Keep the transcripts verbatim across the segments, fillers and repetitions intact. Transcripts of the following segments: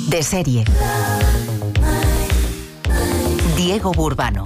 De serie. Diego Burbano.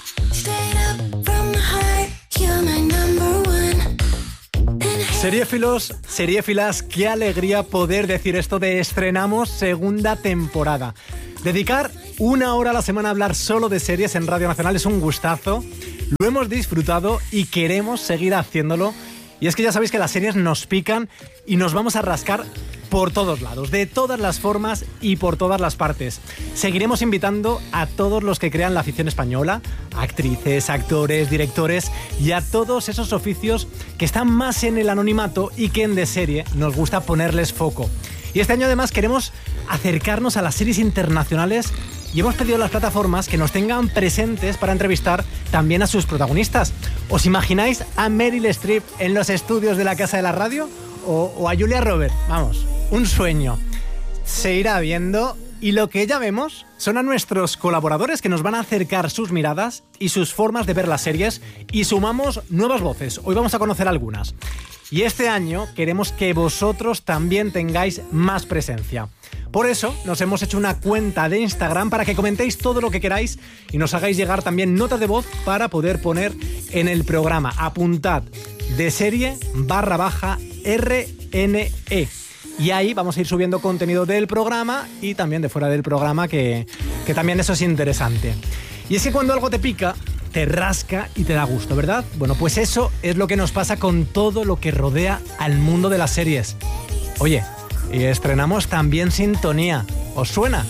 Seriéfilos, seriéfilas, qué alegría poder decir esto de estrenamos segunda temporada. Dedicar una hora a la semana a hablar solo de series en Radio Nacional es un gustazo. Lo hemos disfrutado y queremos seguir haciéndolo. Y es que ya sabéis que las series nos pican y nos vamos a rascar por todos lados, de todas las formas y por todas las partes. Seguiremos invitando a todos los que crean la afición española, actrices, actores, directores y a todos esos oficios que están más en el anonimato y que en De Serie nos gusta ponerles foco. Y este año además queremos acercarnos a las series internacionales y hemos pedido a las plataformas que nos tengan presentes para entrevistar también a sus protagonistas. ¿Os imagináis a Meryl Streep en los estudios de la Casa de la Radio? O, o a Julia Roberts, vamos, un sueño. Se irá viendo y lo que ya vemos son a nuestros colaboradores que nos van a acercar sus miradas y sus formas de ver las series y sumamos nuevas voces. Hoy vamos a conocer algunas. Y este año queremos que vosotros también tengáis más presencia. Por eso nos hemos hecho una cuenta de Instagram para que comentéis todo lo que queráis y nos hagáis llegar también notas de voz para poder poner en el programa. Apuntad de serie barra baja R N E. Y ahí vamos a ir subiendo contenido del programa y también de fuera del programa, que, que también eso es interesante. Y es que cuando algo te pica, te rasca y te da gusto, ¿verdad? Bueno, pues eso es lo que nos pasa con todo lo que rodea al mundo de las series. Oye, y estrenamos también sintonía. ¿Os suena?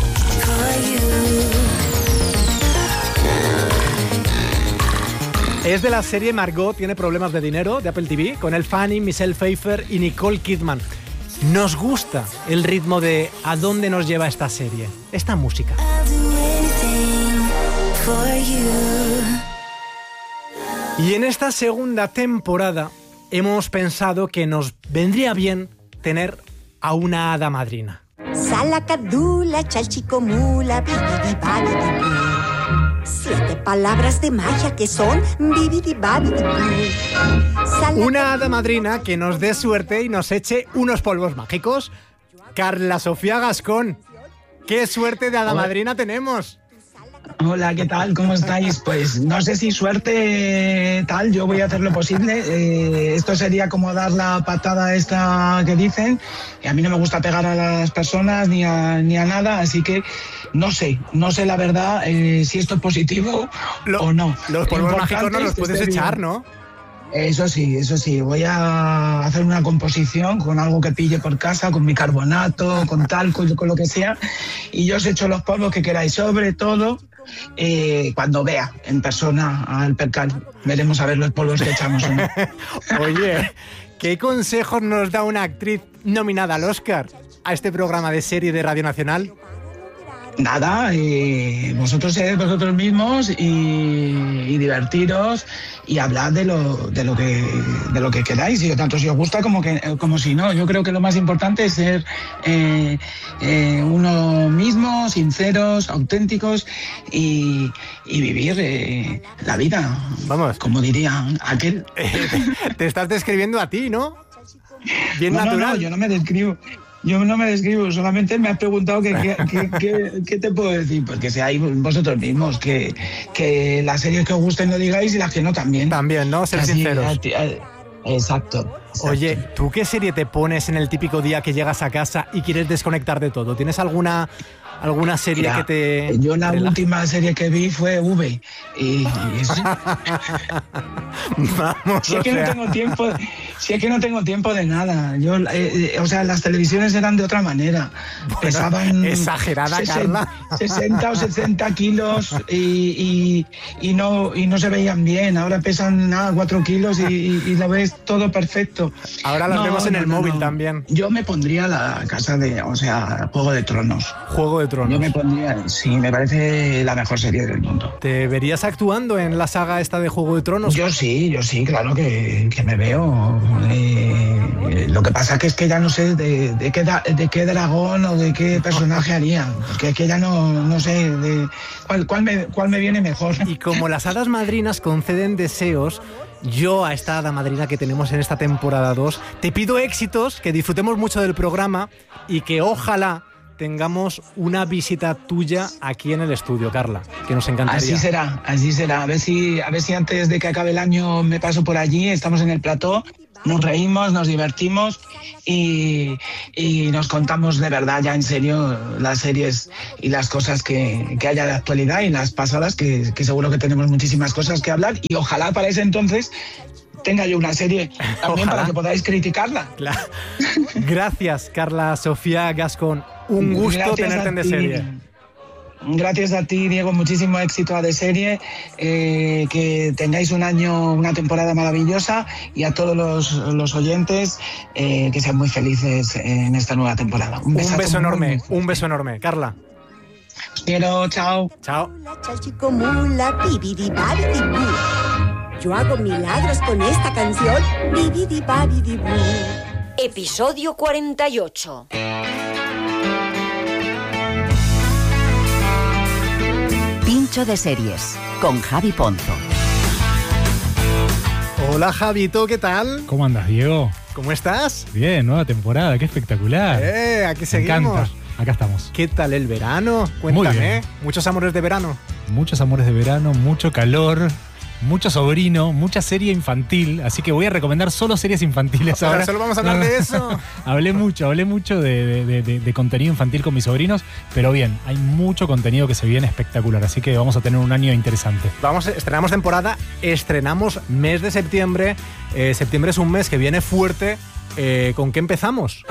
Es de la serie Margot tiene problemas de dinero, de Apple T V, con Elle Fanning, Michelle Pfeiffer y Nicole Kidman. Nos gusta el ritmo de a dónde nos lleva esta serie, esta música. Y en esta segunda temporada hemos pensado que nos vendría bien tener a una hada madrina. Salacadula, chalchicomula, bibidi-babidi-bú. Siete palabras de magia que son bibidi-babidi-bú. Una hada madrina que nos dé suerte y nos eche unos polvos mágicos. Carla Sofía Gascón, ¿qué suerte de hada madrina tenemos? Hola, ¿qué tal? ¿Cómo estáis? Pues no sé si suerte tal, yo voy a hacer lo posible. Eh, esto sería como dar la patada esta que dicen. Y a mí no me gusta pegar a las personas ni a, ni a nada, así que no sé, no sé la verdad eh, si esto es positivo lo, o no. Los polvos mágicos no los puedes echar, ¿no? Eso sí, eso sí. Voy a hacer una composición con algo que pille por casa, con bicarbonato, con talco, con lo que sea. Y yo os echo los polvos que queráis, sobre todo eh, cuando vea en persona al percal. Veremos a ver los polvos que echamos. ¿No? Oye, ¿qué consejos nos da una actriz nominada al Oscar a este programa de serie de Radio Nacional? Nada, eh, vosotros seréis vosotros mismos y, y divertiros y hablad de lo, de lo que de lo que queráis, y tanto si os gusta como que como si no. Yo creo que lo más importante es ser eh, eh, uno mismo, sinceros, auténticos y, y vivir eh, la vida. Vamos, como diría aquel. Te estás describiendo a ti, ¿no? Bien no, natural. No, no, yo no me describo. Yo no me describo, solamente me has preguntado que, que, que, que, qué te puedo decir. Pues que seáis vosotros mismos, que, que las series que os gusten lo digáis y las que no también. También, ¿no? Ser Así, sinceros. Exacto, exacto. Oye, ¿tú qué serie te pones en el típico día que llegas a casa y quieres desconectar de todo? ¿Tienes alguna, alguna serie Mira, que te yo la relaje? última serie que vi fue V. Y, y eso... Vamos, si es que o sea... no tengo tiempo, si es que no tengo tiempo de nada. Yo, eh, eh, o sea, las televisiones eran de otra manera. Bueno, pesaban exagerada, sesenta, Carla. sesenta o setenta kilos y, y, y no y no se veían bien. Ahora pesan nada, cuatro kilos y, y, y lo ves todo perfecto. Ahora las no, vemos en no, el no, móvil no. también. Yo me pondría la casa de, o sea, Juego de Tronos. Juego de Tronos. Yo me pondría, sí, me parece la mejor serie del mundo. ¿Te verías actuando en la saga esta de Juego de Tronos? Yo sí, yo sí, claro que, que me veo. Eh, lo que pasa que es que ya no sé de, de, qué, de qué dragón o de qué personaje haría. Porque es que ya no, no sé de cuál, cuál, me, cuál me viene mejor. Y como las hadas madrinas conceden deseos, yo a esta hada madrina que tenemos en esta temporada dos, te pido éxitos, que disfrutemos mucho del programa y que ojalá tengamos una visita tuya aquí en el estudio, Carla, que nos encantaría. Así será, así será. A ver si, a ver si antes de que acabe el año me paso por allí, estamos en el plató, nos reímos, nos divertimos y, y nos contamos de verdad, ya en serio, las series y las cosas que, que haya de actualidad y las pasadas, que, que seguro que tenemos muchísimas cosas que hablar y ojalá para ese entonces tenga yo una serie también Ojalá. Para que podáis criticarla. Claro. Gracias, Carla Sofía Gascón. Un gusto Gracias tenerte en De Serie. Gracias a ti, Diego. Muchísimo éxito a De Serie. Eh, que tengáis un año, una temporada maravillosa y a todos los, los oyentes eh, que sean muy felices en esta nueva temporada. Un, un beso enorme, muy... un beso enorme. Carla. Quiero, chao. Chao. Yo hago milagros con esta canción. Bibidi babidi boo. Episodio cuarenta y ocho. Pincho de series con Javi Ponzo. Hola Javito, ¿qué tal? ¿Cómo andas, Diego? ¿Cómo estás? Bien, nueva temporada, qué espectacular. Eh, aquí seguimos. Me encanta. Acá estamos. ¿Qué tal el verano? Cuéntame. Muy bien. Muchos amores de verano. Muchos amores de verano, mucho calor. Mucho sobrino, mucha serie infantil, así que voy a recomendar solo series infantiles ahora. ahora. Solo vamos a hablar de eso. hablé mucho, hablé mucho de, de, de, de contenido infantil con mis sobrinos, pero bien, hay mucho contenido que se viene espectacular, así que vamos a tener un año interesante. Vamos, estrenamos temporada, estrenamos mes de septiembre. Eh, septiembre es un mes que viene fuerte. Eh, ¿Con qué empezamos?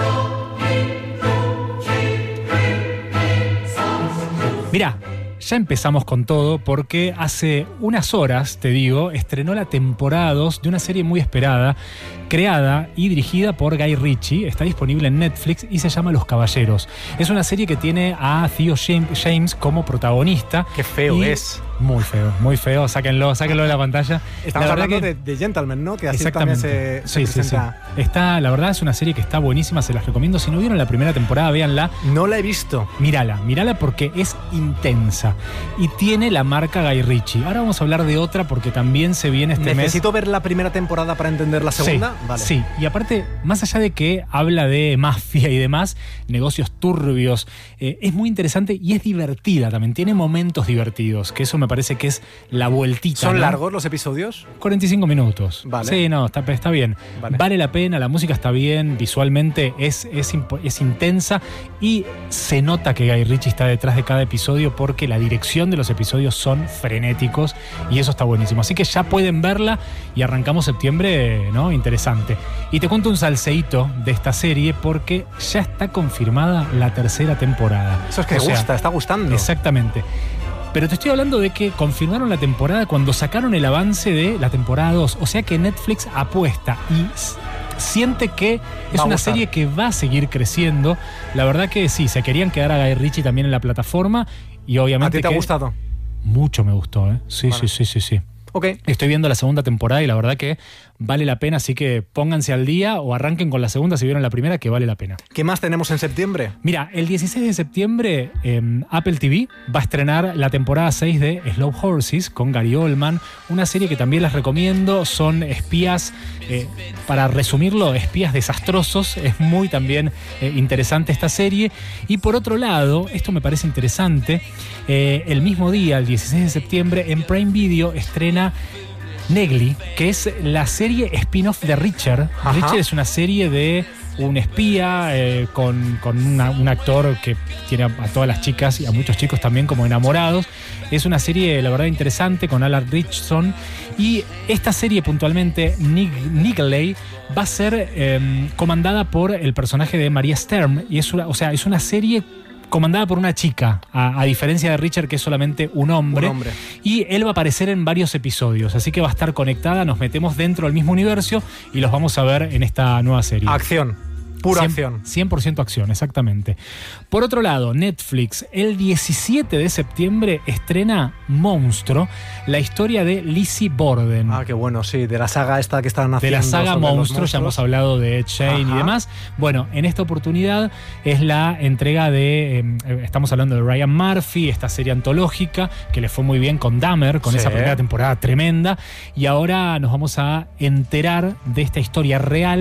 Mira. Ya empezamos con todo porque hace unas horas, te digo, estrenó la temporada dos de una serie muy esperada, creada y dirigida por Guy Ritchie. Está disponible en Netflix y se llama Los Caballeros. Es una serie que tiene a Theo James como protagonista. Qué feo es. Muy feo, muy feo. Sáquenlo, sáquenlo de la pantalla. Estamos la hablando que, de, de Gentleman, ¿no? Que así exactamente. También se, sí, se sí, sí. Está, la verdad es una serie que está buenísima, se las recomiendo. Si no vieron la primera temporada, véanla. No la he visto. Mírala, mírala porque es intensa y tiene la marca Guy Ritchie. Ahora vamos a hablar de otra porque también se viene este ¿Necesito mes. ¿Necesito ver la primera temporada para entender la segunda? Sí, vale. Sí, y aparte, más allá de que habla de mafia y demás, negocios turbios, eh, es muy interesante y es divertida también. Tiene momentos divertidos, que eso me parece que es la vueltita. ¿Son ¿no? largos los episodios? cuarenta y cinco minutos. Vale. Sí, no, está, está bien. Vale. Vale la pena, la música está bien, visualmente es, es, es intensa y se nota que Guy Ritchie está detrás de cada episodio porque la dirección de los episodios son frenéticos y eso está buenísimo. Así que ya pueden verla y arrancamos septiembre, ¿no? Interesante. Y te cuento un salseíto de esta serie porque ya está confirmada la tercera temporada. Eso es que o gusta, sea, está gustando. Exactamente. Pero te estoy hablando de que confirmaron la temporada cuando sacaron el avance de la temporada dos. O sea que Netflix apuesta y siente que es una serie que va a seguir creciendo. La verdad que sí, se querían quedar a Guy Ritchie también en la plataforma y obviamente. ¿A ti te que ha gustado? Mucho me gustó, ¿eh? Sí, vale. sí, sí, sí, sí. Ok. Estoy viendo la segunda temporada y la verdad que vale la pena, así que pónganse al día o arranquen con la segunda si vieron la primera, que vale la pena. ¿Qué más tenemos en septiembre? Mira, el dieciséis de septiembre eh, Apple T V va a estrenar la temporada seis de Slow Horses con Gary Oldman, una serie que también les recomiendo. Son espías, eh, para resumirlo, espías desastrosos. Es muy también eh, interesante esta serie. Y por otro lado, esto me parece interesante, eh, el mismo día, el dieciséis de septiembre, en Prime Video estrena Negli, que es la serie spin-off de Richard. Ajá. Richard es una serie de un espía eh, con, con una, un actor que tiene a, a todas las chicas y a muchos chicos también como enamorados. Es una serie, la verdad, interesante con Alan Ritchson. Y esta serie puntualmente, Negli, va a ser eh, comandada por el personaje de Maria Stern. Y es una, o sea, es una serie comandada por una chica, a, a diferencia de Richard, que es solamente un hombre. un hombre. Y él va a aparecer en varios episodios, así que va a estar conectada, nos metemos dentro del mismo universo y los vamos a ver en esta nueva serie. Acción. Pura acción. cien por ciento acción, exactamente. Por otro lado, Netflix, el diecisiete de septiembre estrena Monstruo, la historia de Lizzie Borden. Ah, qué bueno, sí, de la saga esta que están haciendo. De la saga Monstruo, ya hemos hablado de Ed Shane y demás. Bueno, en esta oportunidad es la entrega de, eh, estamos hablando de Ryan Murphy, esta serie antológica que le fue muy bien con Dahmer, con sí. esa primera temporada tremenda. Y ahora nos vamos a enterar de esta historia real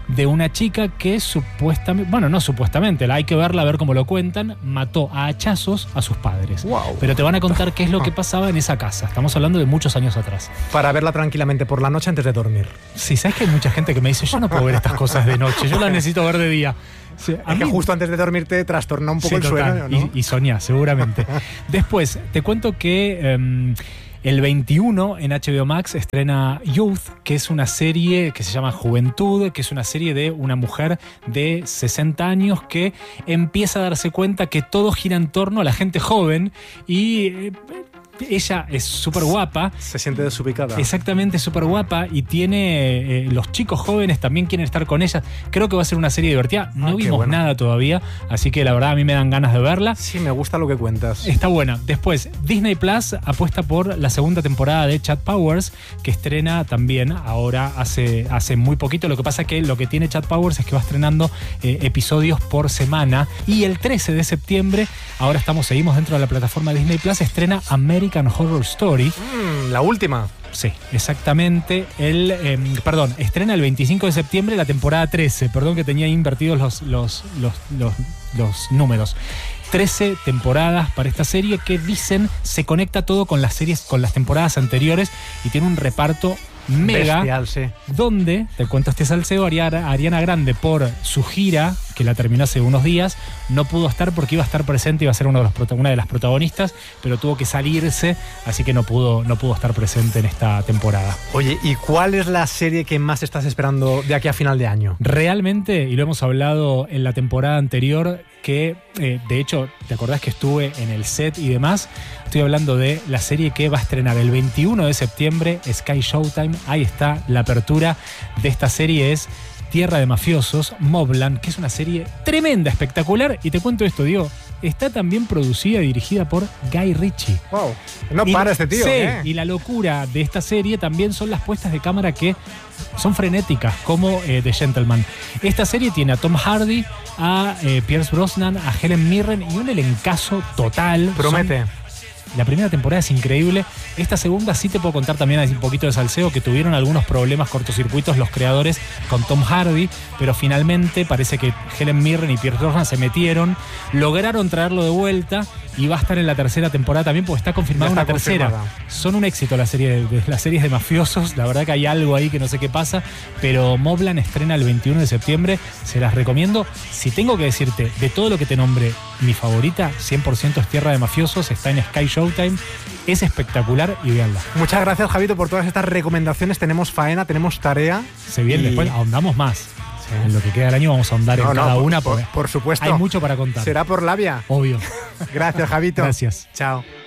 de una chica que supuestamente, bueno, no supuestamente, hay que verla, a ver cómo lo cuentan, mató a hachazos a sus padres. Wow. Pero te van a contar qué es lo que pasaba en esa casa. Estamos hablando de muchos años atrás. Para verla tranquilamente por la noche antes de dormir. Sí, sabes que hay mucha gente que me dice, yo no puedo ver estas cosas de noche, yo las necesito ver de día. Sí, a es que mí- justo antes de dormir te trastorna un poco Sí, el total. sueño, ¿no? Y, y soñás, seguramente. Después, te cuento que um, el veintiuno en H B O Max estrena Youth, que es una serie que se llama Juventud, que es una serie de una mujer de sesenta años que empieza a darse cuenta que todo gira en torno a la gente joven y... eh, ella es súper guapa. Se siente desubicada. Exactamente, súper guapa y tiene eh, los chicos jóvenes también quieren estar con ella. Creo que va a ser una serie divertida. No Ah, qué vimos bueno. nada todavía, así que la verdad a mí me dan ganas de verla. Sí, me gusta lo que cuentas. Está buena. Después, Disney Plus apuesta por la segunda temporada de Chat Powers, que estrena también ahora hace, hace muy poquito. Lo que pasa es que lo que tiene Chat Powers es que va estrenando eh, episodios por semana. Y el trece de septiembre, ahora estamos, seguimos dentro de la plataforma Disney Plus, estrena American Horror Story. Mm, la última. Sí, exactamente. El, eh, perdón, estrena el veinticinco de septiembre la temporada trece. Perdón que tenía invertidos los, los, los, los, los números. trece temporadas para esta serie que dicen se conecta todo con las series, con las temporadas anteriores y tiene un reparto mega. Bestial, sí. Donde, te cuento este salseo, Ariana, Ariana Grande por su gira, que la terminó hace unos días, no pudo estar porque iba a estar presente, iba a ser uno de los prota- una de las protagonistas, pero tuvo que salirse, así que no pudo, no pudo estar presente en esta temporada. Oye, ¿y cuál es la serie que más estás esperando de aquí a final de año? Realmente, y lo hemos hablado en la temporada anterior, que eh, de hecho, ¿te acordás que estuve en el set y demás? Estoy hablando de la serie que va a estrenar el veintiuno de septiembre, Sky Showtime. Ahí está la apertura de esta serie, es Tierra de Mafiosos, Mobland, que es una serie tremenda, espectacular. Y te cuento esto, Diego, está también producida y dirigida por Guy Ritchie. Wow. No Y- para este tío, sí, ¿eh? y la locura de esta serie también son las puestas de cámara que son frenéticas, como eh, The Gentleman. Esta serie tiene a Tom Hardy, a eh, Pierce Brosnan, a Helen Mirren y un elencazo total. Promete. Son- La primera temporada es increíble. Esta segunda sí te puedo contar también un poquito de salseo, que tuvieron algunos problemas cortocircuitos los creadores con Tom Hardy, pero finalmente parece que Helen Mirren y Pierce Brosnan se metieron, lograron traerlo de vuelta y va a estar en la tercera temporada también porque está confirmada Ya está una tercera. confirmada. Son un éxito la serie de, de- las series de mafiosos, la verdad que hay algo ahí que no sé qué pasa, pero Mobland estrena el veintiuno de septiembre, se las recomiendo. Si tengo que decirte, de todo lo que te nombré, mi favorita, cien por ciento es Tierra de Mafiosos, está en Sky Showtime, es espectacular y véanla. Muchas gracias, Javito, por todas estas recomendaciones. Tenemos faena, tenemos tarea. Se viene, Y- después ahondamos más. En lo que queda del año vamos a ahondar No, en no, cada por- una, por- porque por supuesto. hay mucho para contar. Será por labia. Obvio. Gracias, Javito. Gracias. Chao.